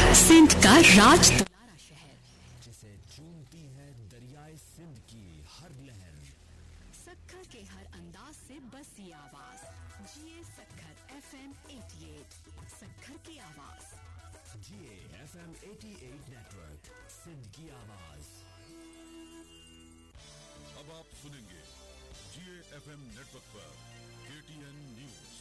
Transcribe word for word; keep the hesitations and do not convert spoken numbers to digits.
सिंध का राज दुलारा शहर, जिसे चूमती है दरियाए सिंध की हर लहर। सक्खर के हर अंदाज से बसी आवाज, जिए सक्खर एफ एम अठासी, सक्खर की आवाज। जिए एफ एम अठासी नेटवर्क, सिंध की आवाज। अब आप सुनेंगे जिए एफ एम नेटवर्क पर के टी एन न्यूज।